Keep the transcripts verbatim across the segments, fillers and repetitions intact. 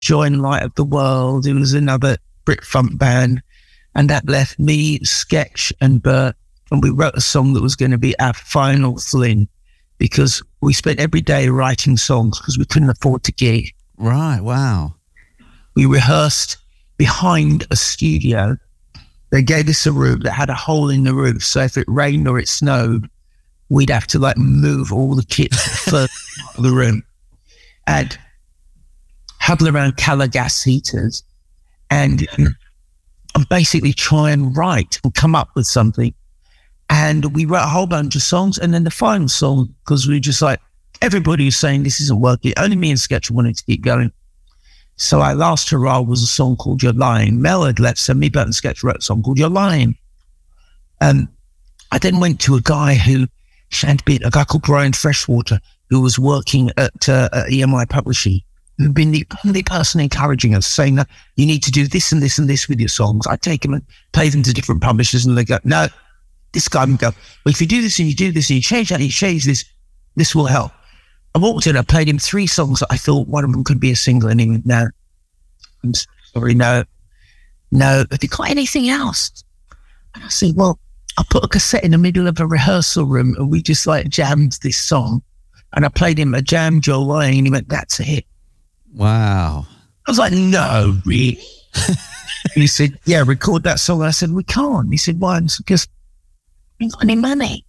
Join Light of the World. It was another Brit funk band. And that left me, Sketch and Bert. And we wrote a song that was going to be our final fling, because we spent every day writing songs because we couldn't afford to gig. Right, wow. We rehearsed behind a studio. They gave us a room that had a hole in the roof. So if it rained or it snowed, we'd have to like move all the kit further out of the room and huddle around Cala gas heaters and, and basically try and write and come up with something. And we wrote a whole bunch of songs. And then the final song, because we were just like, everybody was saying this isn't working. Only me and Sketch wanted to keep going. So our last hurrah was a song called You're Lying. Mel had left, so me, Bert and Sketch wrote a song called You're Lying. Um, I then went to a guy who, had been, a guy called Brian Freshwater, who was working at, uh, at E M I Publishing, who'd been the only person encouraging us, saying that you need to do this and this and this with your songs. I take them and play them to different publishers, and they go, no, this guy would go, well, if you do this and you do this and you change that and you change this, this will help. I walked in, I played him three songs that I thought one of them could be a single, and he went, no, I'm sorry, no, no, have you got anything else? And I said, well, I put a cassette in the middle of a rehearsal room and we just like jammed this song. And I played him a jam, Joe Lying, and he went, that's a hit. Wow. I was like, no, really? He said, yeah, record that song. And I said, we can't. He said, why? Because we ain't got any money.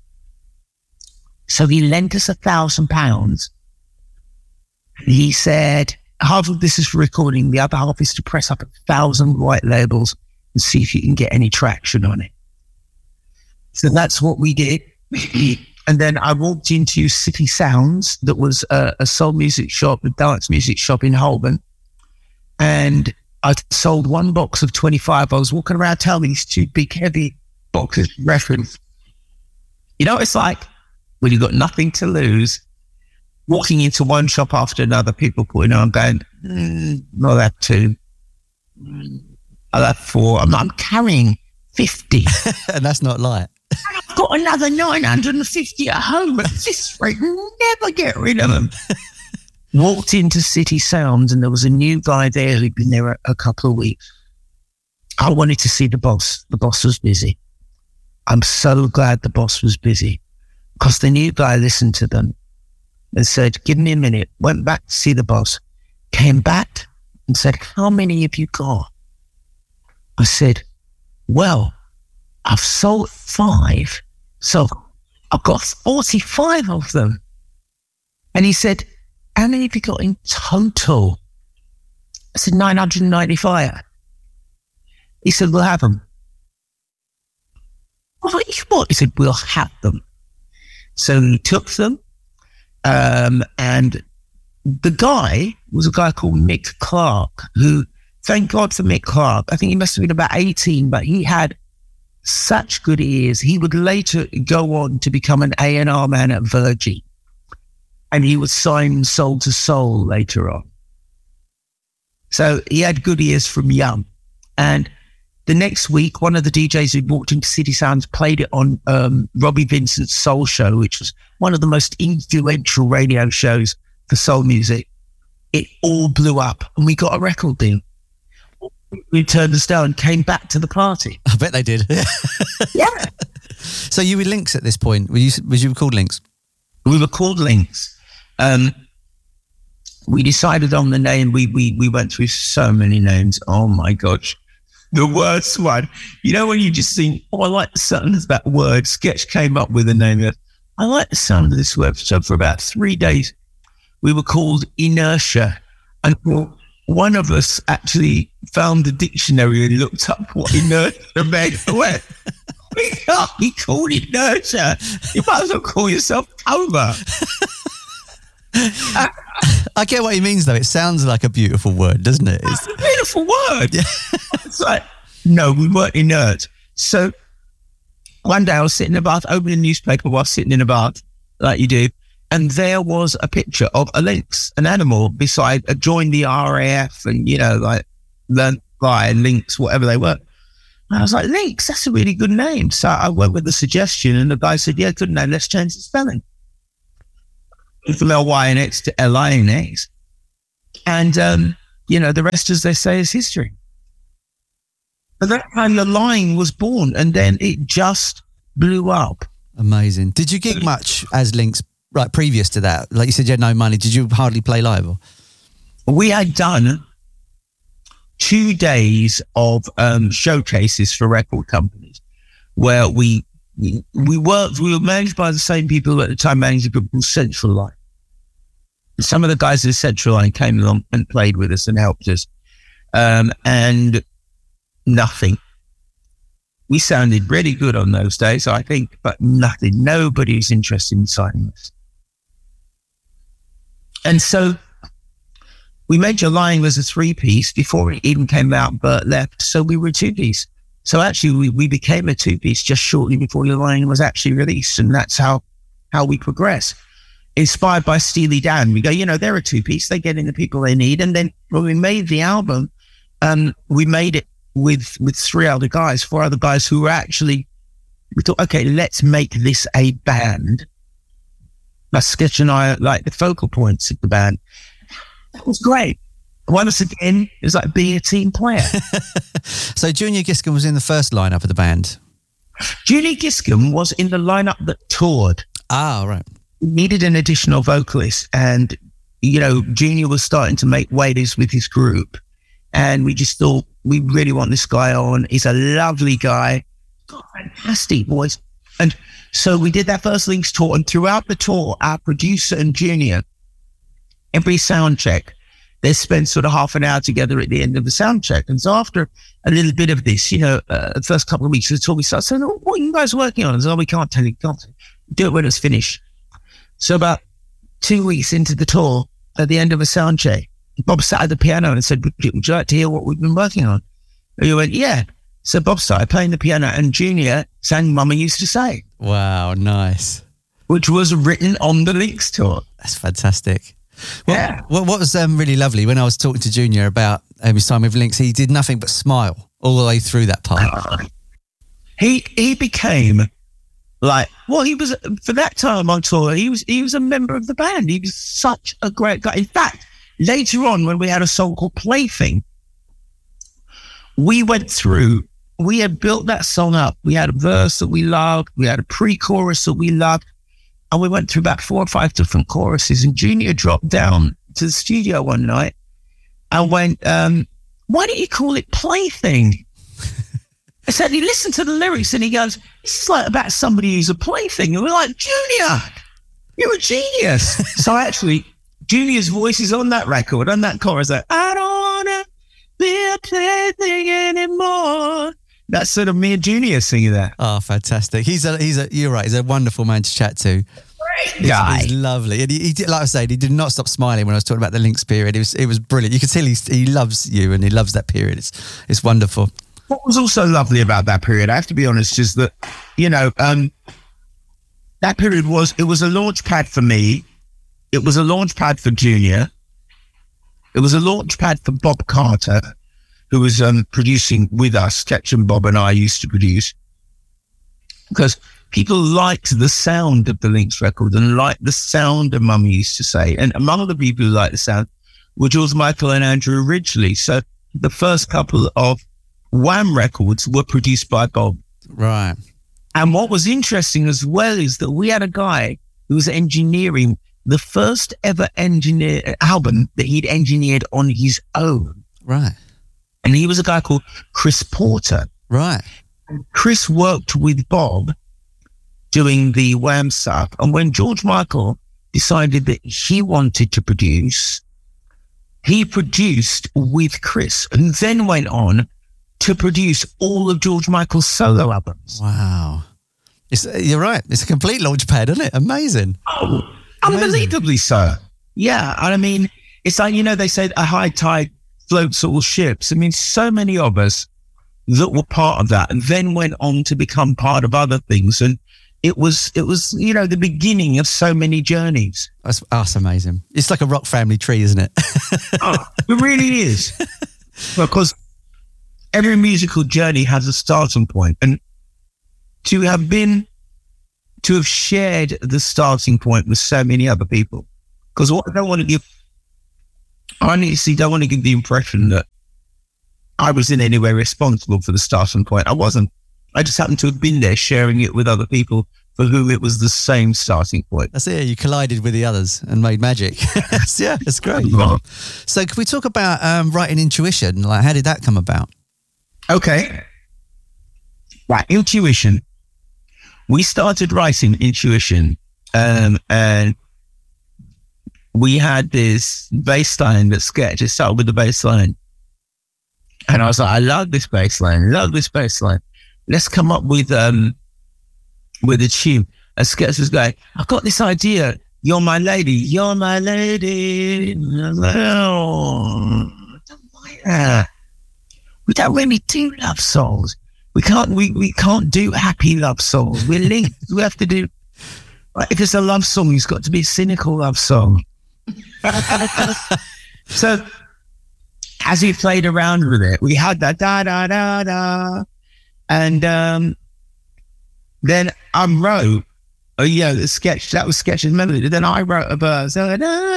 So he lent us a thousand pounds. He said, half of this is for recording. The other half is to press up a thousand white labels and see if you can get any traction on it. So that's what we did. And then I walked into City Sounds, that was a, a soul music shop, a dance music shop in Holborn. And I sold one box of twenty-five. I was walking around town with these two big, heavy boxes of records. You know, it's like when you've got nothing to lose, walking into one shop after another, people putting on, going, mm, not that two, mm, I'll have four. I'm, I'm carrying fifty. And that's not light. And I've got another nine hundred fifty at home at this rate. Never get rid of them. Walked into City Sounds and there was a new guy there who'd been there a, a couple of weeks. I wanted to see the boss. The boss was busy. I'm so glad the boss was busy, because the new guy listened to them and said, give me a minute. Went back to see the boss, came back and said, how many have you got? I said, well, I've sold five, so I've got forty-five of them. And he said, how many have you got in total? I said, nine hundred ninety-five. He said, we'll have them. I was like, what? He said, we'll have them. So he took them, um, and the guy was a guy called Mick Clark, who, thank God for Mick Clark, I think he must have been about eighteen, but he had such good ears. He would later go on to become an A and R man at Virgin, and he was signed Soul to Soul later on. So he had good ears from young. And the next week, one of the D Js who walked into City Sounds played it on um, Robbie Vincent's Soul Show, which was one of the most influential radio shows for soul music. It all blew up and we got a record deal. We turned us down and came back to the party. I bet they did. Yeah. So you were Lynx at this point. Were you, was you called Lynx? We were called Lynx. Um, we decided on the name. We, we, we went through so many names. Oh my gosh. The worst one. You know when you just think, oh, I like the sound of that word. Sketch came up with a name. I like the sound of this word. So for about three days, we were called Inertia. And one of us actually found the dictionary and looked up what inertia meant. I went, we can't be called Inertia. You might as well call yourself Coma. I get what he means, though. It sounds like a beautiful word, doesn't it? It's, it's a beautiful word. Yeah. It's like, no, we weren't inert. So one day I was sitting in a bath, opening a newspaper while sitting in a bath, like you do, and there was a picture of a lynx, an animal, beside a joined the R A F and, you know, like learn by lynx, whatever they were. And I was like, Lynx, that's a really good name. So I went with the suggestion, and the guy said, yeah, good name, let's change the spelling. From L Y N X to L I N X. And um, you know, the rest, as they say, is history. But that time the line was born, and then it just blew up. Amazing. Did you gig much as Lynx, like previous to that? Like you said, you had no money. Did you hardly play live? Or? We had done two days of um, showcases for record companies where we, we we worked, we were managed by the same people at the time, managed a group called Central Line. Some of the guys at Central Line came along and played with us and helped us. Um, and nothing. We sounded really good on those days, I think, but nothing. Nobody was interested in signing us. And so we made Your Lying was a three-piece before it even came out. Bert left, so we were a two-piece. So actually, we, we became a two-piece just shortly before Your Lying was actually released, and that's how how we progress. Inspired by Steely Dan, we go, you know, they're a two-piece. They get in the people they need, and then when we made the album, um, we made it with with three other guys, four other guys who were actually. We thought, okay, let's make this a band. Like Sketch and I, like the focal points of the band. That was great. Once again, it was like being a team player. So Junior Giscombe was in the first lineup of the band? Junior Giscombe was in the lineup that toured. Ah, right. We needed an additional vocalist, and, you know, Junior was starting to make waves with his group, and we just thought, we really want this guy on. He's a lovely guy. Got fantastic voice. And so we did that first Lynx tour, and throughout the tour, our producer and Junior, every sound check, they spent sort of half an hour together at the end of the sound check. And so after a little bit of this, you know, uh, the first couple of weeks of the tour, we started saying, oh, what are you guys working on? And so, oh, we can't tell you, can't tell you. Do it when it's finished. So about two weeks into the tour, at the end of a sound check, Bob sat at the piano and said, would you like to hear what we've been working on? And we went, yeah. So Bob started playing the piano, and Junior sang Mama Used to Say. Wow, nice. Which was written on the Lynx tour. That's fantastic. Well, yeah. What, what was um, really lovely, when I was talking to Junior about um, his time with Lynx, he did nothing but smile all the way through that part. Uh, he he became like, well, he was, for that time on tour, he was he was a member of the band. He was such a great guy. In fact, later on, when we had a song called Plaything, we went through, we had built that song up. We had a verse that we loved. We had a pre-chorus that we loved. And we went through about four or five different choruses, and Junior dropped down to the studio one night and went, um, why don't you call it Plaything? I said, he listened to the lyrics and he goes, this is like about somebody who's a plaything. And we're like, Junior, you're a genius. So actually, Junior's voice is on that record, on that chorus, like, I don't want to be a plaything anymore. That's sort of me and Junior singing that. Oh, fantastic. He's a, he's a, you're right, he's a wonderful man to chat to. Great guy. He's, he's lovely. And he, he did, like I said, he did not stop smiling when I was talking about the Lynx period. It was, it was brilliant. You could tell he, he loves you and he loves that period. It's, it's wonderful. What was also lovely about that period, I have to be honest, is that, you know, um, that period was, it was a launch pad for me. It was a launch pad for Junior. It was a launch pad for Bob Carter, who was um, producing with us. Sketch and Bob and I used to produce, because people liked the sound of the Lynx record and liked the sound of Mum Used to Say. And among the people who liked the sound were George Michael and Andrew Ridgeley. So the first couple of Wham records were produced by Bob. Right. And what was interesting as well is that we had a guy who was engineering the first ever engineer album that he'd engineered on his own. Right. And he was a guy called Chris Porter. Right. And Chris worked with Bob doing the Wham stuff. And when George Michael decided that he wanted to produce, he produced with Chris and then went on to produce all of George Michael's solo albums. Wow. It's, you're right. It's a complete launch pad, isn't it? Amazing. Oh, unbelievably so. Yeah. And I mean, it's like, you know, they said a high tide floats all ships. I mean, so many of us that were part of that and then went on to become part of other things. And it was, it was, you know, the beginning of so many journeys. That's, that's amazing. It's like a rock family tree, isn't it? Oh, it really is. Because every musical journey has a starting point, and to have been, to have shared the starting point with so many other people. Because what I don't want to give, I honestly don't want to give the impression that I was in any way responsible for the starting point. I wasn't. I just happened to have been there sharing it with other people for whom it was the same starting point. That's it. You collided with the others and made magic. Yeah, that's great. So can we talk about um, writing Intuition? Like, how did that come about? Okay. Right, Intuition. We started writing Intuition um, and we had this bass line that sketch. It started with the bass line. And I was like, I love this bass line, love this bass line. Let's come up with um with a tune. A sketch was going, I've got this idea. You're my lady, you're my lady. And I was like, oh, I don't like that. We don't really do love songs. We can't we, we can't do happy love songs. We're linked. We have to do, like, if it's a love song, it's got to be a cynical love song. So as we played around with it, we had that da da da da, and um, then I wrote, oh yeah, the sketch that was Sketch's melody. Then I wrote a verse. So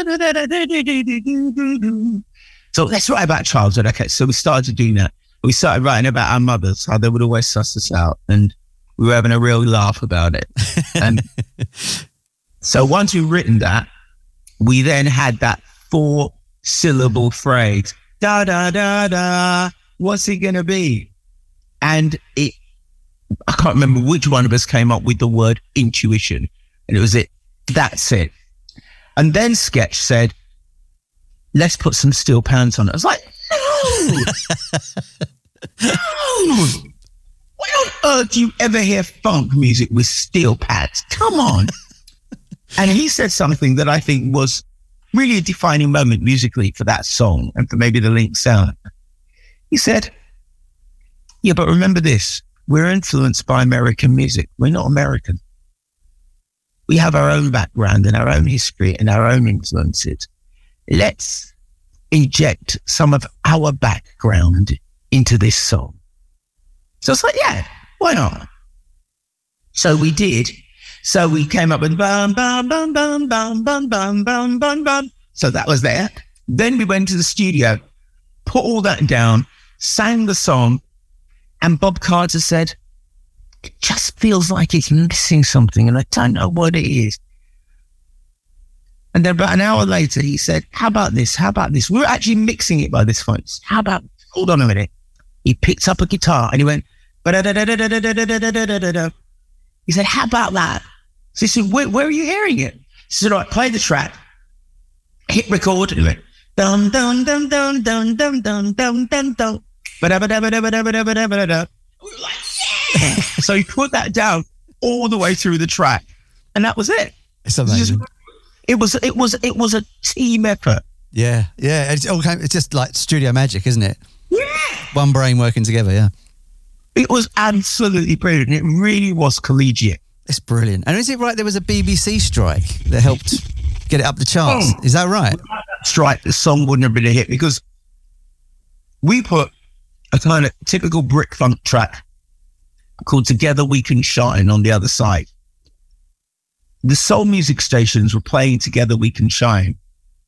let's write about childhood. Okay, so we started doing that. We started writing about our mothers, how they would always suss us out, and we were having a real laugh about it. And so once we'd written that, we then had that four syllable phrase, da da da da, what's it gonna be? And it, I can't remember which one of us came up with the word intuition, and it was it. That's it. And then Sketch said, let's put some steel pans on it. I was like, no, no. Why on earth do you ever hear funk music with steel pads? Come on. And he said something that I think was really a defining moment musically for that song and for maybe the Link sound. He said, yeah, but remember this, we're influenced by American music. We're not American. We have our own background and our own history and our own influences. Let's inject some of our background into this song. So it's like, yeah, why not? So we did. So we came up with bum, bum, bum, bum, bum, bum, bum, bum, bum, bum. So that was there. Then we went to the studio, put all that down, sang the song, and Bob Carter said, it just feels like it's missing something, and I don't know what it is. And then about an hour later, he said, how about this? How about this? We were actually mixing it by this point. How about, hold on a minute. He picked up a guitar and he went, ba-da-da-da-da-da-da-da-da-da-da-da. He said, how about that? So he said, where, where are you hearing it? He said, all right, play the track, hit record, and he went, dum, dum, dum, dum, dum, dum, dum, dum, dum, dum, ba-da-ba-da-ba-da-ba-da-ba-da-ba-da-ba-da. We were like, yeah! So he put that down all the way through the track, and that was it. It's amazing. It was, it was, it was a team effort. Yeah, yeah. It's all kind of, it's just like studio magic, isn't it? Yeah. One brain working together, yeah. It was absolutely brilliant. It really was collegiate. It's brilliant. And is it right there was a B B C strike that helped get it up the charts? Oh, is that right? Without that strike, the song wouldn't have been a hit because we put a kind of typical brick funk track called Together We Can Shine on the other side. The soul music stations were playing Together We Can Shine.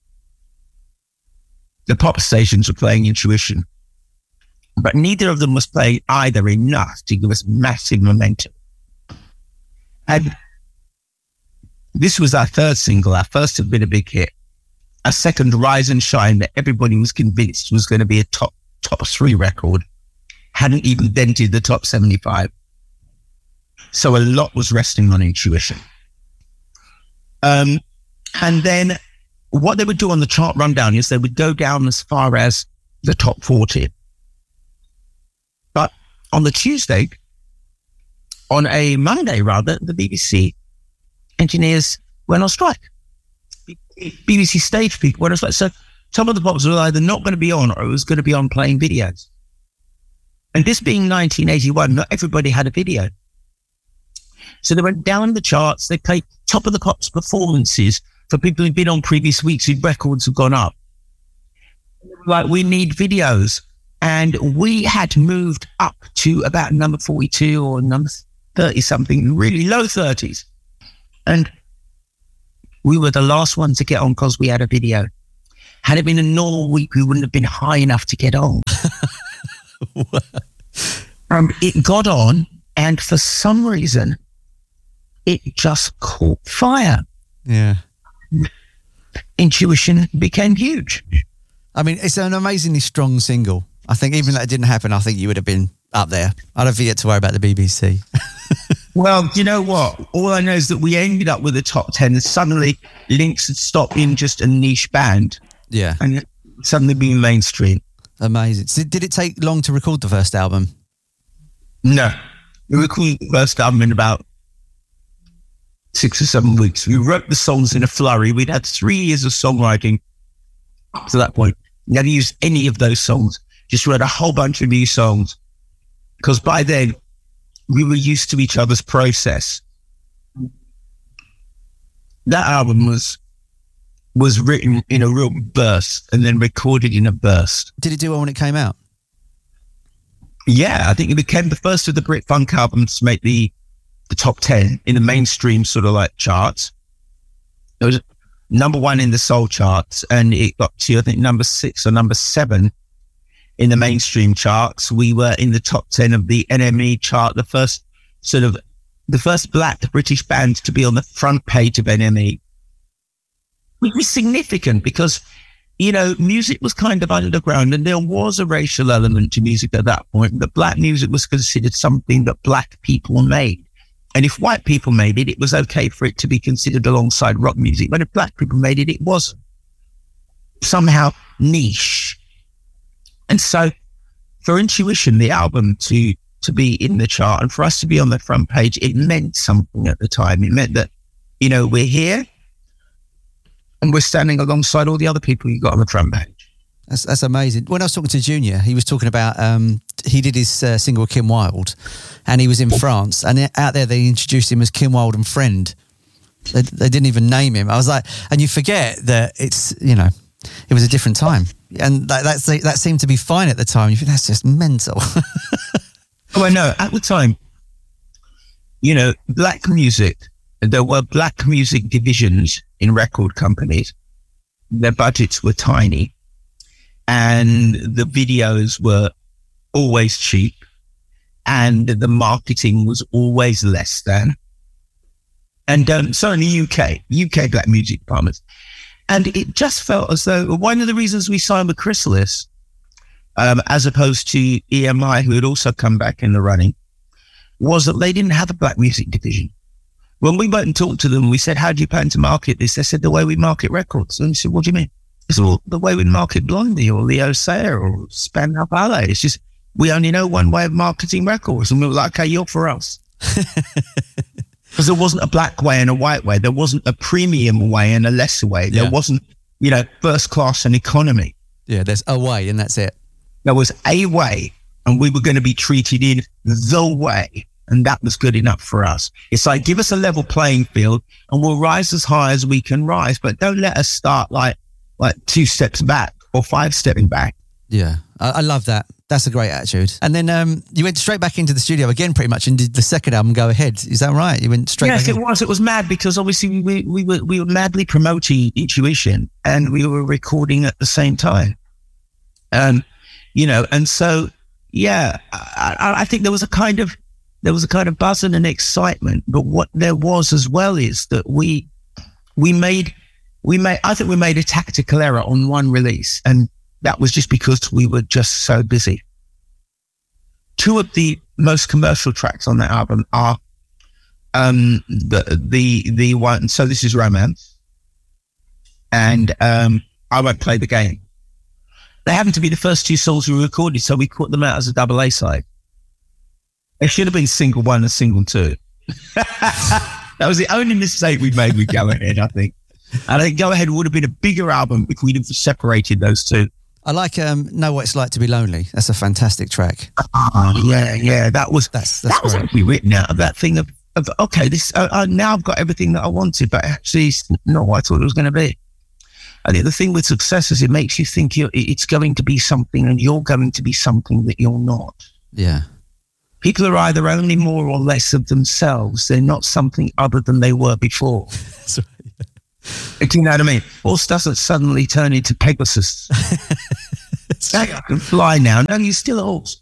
The pop stations were playing Intuition. But neither of them was playing either enough to give us massive momentum. And this was our third single. Our first had been a big hit. Our second, Rise and Shine, that everybody was convinced was going to be a top top three record, hadn't even dented the top seventy-five. So a lot was resting on Intuition. Um, and then what they would do on the chart rundown is they would go down as far as the top forty. But on the Tuesday, on a Monday rather, the B B C engineers went on strike. B B C stage people went on strike. So some of the pops were either not going to be on or it was going to be on playing videos. And this being nineteen eighty-one, not everybody had a video. So they went down the charts. They played top of the pops performances for people who'd been on previous weeks whose records have gone up. Like, we need videos. And we had moved up to about number forty-two or number thirty something, really low thirties. And we were the last one to get on because we had a video. Had it been a normal week, we wouldn't have been high enough to get on. um, it got on, and for some reason, it just caught fire. Yeah. Intuition became huge. I mean, it's an amazingly strong single. I think even if that didn't happen, I think you would have been up there. I don't think you had to worry about the B B C. Well, you know what? All I know is that we ended up with a top ten, and suddenly Lynx had stopped being just a niche band. Yeah. And suddenly being mainstream. Amazing. So did it take long to record the first album? No. We recorded the first album in about six or seven weeks. We wrote the songs in a flurry. We'd had three years of songwriting up to that point. Never used any of those songs. Just wrote a whole bunch of new songs. Because by then, we were used to each other's process. That album was was written in a real burst and then recorded in a burst. Did it do well when it came out? Yeah, I think it became the first of the Brit Funk albums to make the the top ten in the mainstream sort of like charts. It was number one in the soul charts, and it got to, I think, number six or number seven in the mainstream charts. We were in the top ten of the N M E chart, the first sort of, the first black British band to be on the front page of N M E. It was significant because, you know, music was kind of underground, and there was a racial element to music at that point. That black music was considered something that black people made. And if white people made it, it was okay for it to be considered alongside rock music. But if black people made it, it wasn't. Somehow niche. And so for Intuition, the album, to to be in the chart and for us to be on the front page, it meant something at the time. It meant that, you know, we're here and we're standing alongside all the other people you got on the front page. That's that's amazing. When I was talking to Junior, he was talking about, um, he did his uh, single with Kim Wilde, and he was in France, and out there they introduced him as Kim Wilde and Friend. They, they didn't even name him. I was like, and you forget that it's, you know, it was a different time. And that that's, that seemed to be fine at the time. You think that's just mental. Oh, I know. At the time, you know, black music, there were black music divisions in record companies. Their budgets were tiny, and the videos were always cheap, and the marketing was always less than. And um, so in the U K, U K black music departments. And it just felt as though one of the reasons we signed with Chrysalis, um, as opposed to E M I, who had also come back in the running, was that they didn't have a black music division. When we went and talked to them, we said, how do you plan to market this? They said, the way we market records. And we said, what do you mean? I said, well, the way we market Blondie or Leo Sayer or Spandau Ballet. It's just, we only know one way of marketing records. And we were like, okay, you're for us. Because there wasn't a black way and a white way. There wasn't a premium way and a lesser way. There yeah. wasn't, you know, first class and economy. Yeah, there's a way and that's it. There was a way, and we were going to be treated in the way. And that was good enough for us. It's like, give us a level playing field and we'll rise as high as we can rise, but don't let us start like like two steps back or five stepping back. Yeah, I, I love that. That's a great attitude. And then um, you went straight back into the studio again, pretty much, and did the second album, Go Ahead. Is that right? You went straight yes, back in? Yes, it was. It was mad because obviously we, we, were, we were madly promoting Intuition and we were recording at the same time. Um, you know, and so, yeah, I, I think there was a kind of, there was a kind of buzz and an excitement, but what there was as well is that we, we made, we made, I think we made a tactical error on one release, and that was just because we were just so busy. Two of the most commercial tracks on that album are um, the the the one. So This Is Romance, and um, I Won't Play the Game. They happened to be the first two songs we recorded, so we put them out as a double A side. It should have been single one and single two. That was the only mistake we made with Go Ahead, I think. And I think Go Ahead would have been a bigger album if we'd have separated those two. I like um, Know What It's Like to Be Lonely. That's a fantastic track. Oh, yeah, yeah. That was that's, that's that was actually written out of that thing of, of okay, this uh, uh, now I've got everything that I wanted, but actually it's not what I thought it was going to be. I think the thing with success is it makes you think you're, it's going to be something and you're going to be something that you're not. Yeah. People are either only more or less of themselves. They're not something other than they were before. That's right. Do you know what I mean? Horse doesn't suddenly turn into Pegasus. Hey, I can fly now. No, you're still a horse.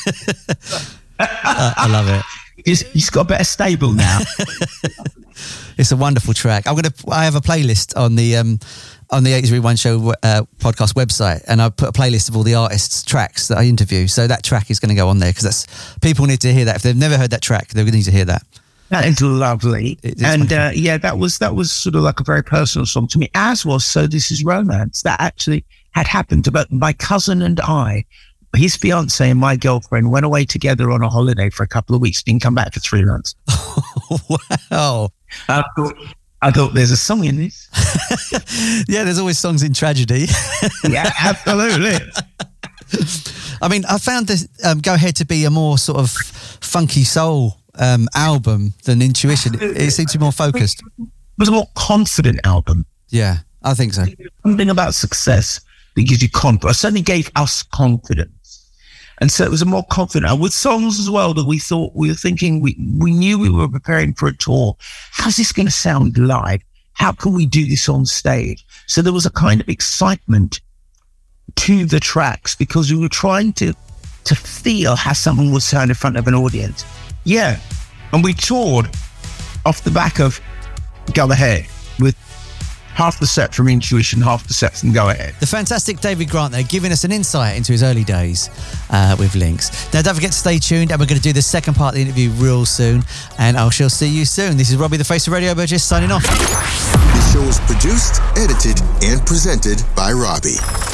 uh, I love it. He's, he's got a better stable now. It's a wonderful track. I'm gonna. I have a playlist on the um, on the eighties Rewind Show uh, podcast website, and I put a playlist of all the artists' tracks that I interview. So that track is going to go on there because that's people need to hear that. If they've never heard that track, they need to hear that. That is lovely. It, and uh, yeah, that was that was sort of like a very personal song to me, as was So This Is Romance. That actually had happened. But my cousin and I, his fiance and my girlfriend, went away together on a holiday for a couple of weeks, didn't come back for three months. Wow. I thought, I thought there's a song in this. Yeah, there's always songs in tragedy. Yeah, absolutely. I mean, I found this um, Go Ahead to be a more sort of funky soul um, album than Intuition. It, it seemed to be more focused. It was a more confident album. Yeah, I think so. Something about success that gives you confidence. It certainly gave us confidence. And so it was a more confident, and with songs as well that we thought, we were thinking, we, we knew we were preparing for a tour. How's this going to sound live? How can we do this on stage? So there was a kind of excitement to the tracks because we were trying to, to feel how someone would sound in front of an audience. Yeah. And we toured off the back of Go Ahead with half the set from Intuition, half the set from Go Ahead. The fantastic David Grant there, giving us an insight into his early days uh, with Lynx. Now, don't forget to stay tuned, and we're going to do the second part of the interview real soon, and I shall see you soon. This is Robbie, the face of Radio Burgess, signing off. The show is produced, edited, and presented by Robbie.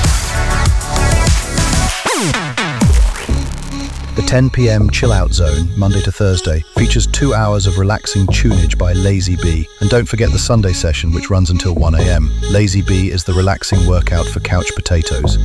The ten p.m. Chill Out Zone, Monday to Thursday, features two hours of relaxing tunage by Lazy Bee. And don't forget the Sunday session, which runs until one a.m. Lazy Bee is the relaxing workout for couch potatoes.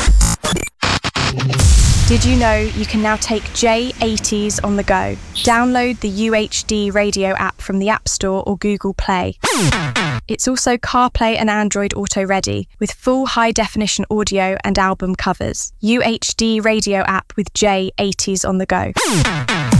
Did you know you can now take J eighties on the go? Download the U H D Radio app from the App Store or Google Play. It's also CarPlay and Android Auto ready with full high-definition audio and album covers. U H D Radio app with J eighties on the go.